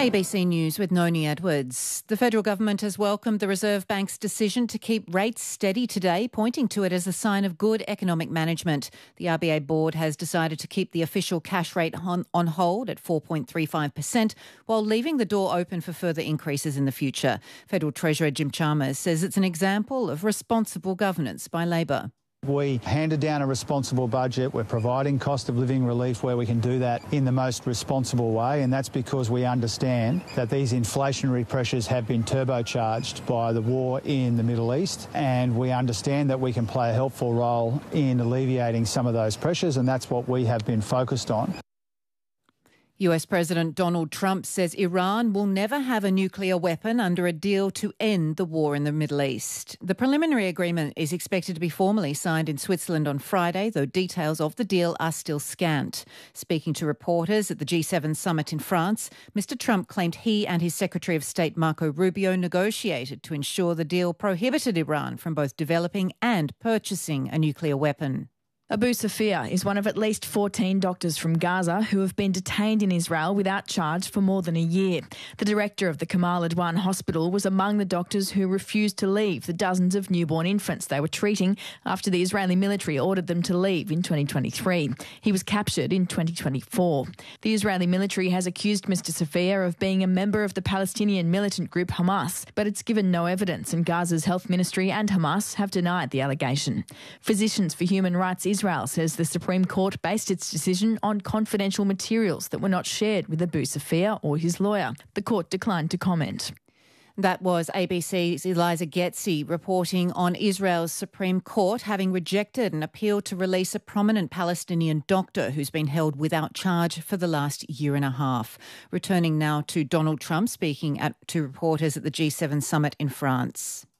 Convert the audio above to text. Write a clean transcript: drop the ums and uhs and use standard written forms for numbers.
ABC News with Noni Edwards. The federal government has welcomed the Reserve Bank's decision to keep rates steady today, pointing to it as a sign of good economic management. The RBA board has decided to keep the official cash rate on hold at 4.35%, while leaving the door open for further increases in the future. Federal Treasurer Jim Chalmers says it's an example of responsible governance by Labor. We handed down a responsible budget. We're providing cost of living relief where we can do that in the most responsible way, and that's because we understand that these inflationary pressures have been turbocharged by the war in the Middle East, and we understand that we can play a helpful role in alleviating some of those pressures, and that's what we have been focused on. US President Donald Trump says Iran will never have a nuclear weapon under a deal to end the war in the Middle East. The preliminary agreement is expected to be formally signed in Switzerland on Friday, though details of the deal are still scant. Speaking to reporters at the G7 summit in France, Mr. Trump claimed he and his Secretary of State Marco Rubio negotiated to ensure the deal prohibited Iran from both developing and purchasing a nuclear weapon. Abu Safia is one of at least 14 doctors from Gaza who have been detained in Israel without charge for more than a year. The director of the Kamal Adwan hospital was among the doctors who refused to leave the dozens of newborn infants they were treating after the Israeli military ordered them to leave in 2023. He was captured in 2024. The Israeli military has accused Mr. Safia of being a member of the Palestinian militant group Hamas, but it's given no evidence, and Gaza's health ministry and Hamas have denied the allegation. Physicians for Human Rights Israel says the Supreme Court based its decision on confidential materials that were not shared with Abu Safia or his lawyer. The court declined to comment. That was ABC's Eliza Getzi reporting on Israel's Supreme Court having rejected an appeal to release a prominent Palestinian doctor who's been held without charge for the last year and a half. Returning now to Donald Trump speaking to reporters at the G7 summit in France.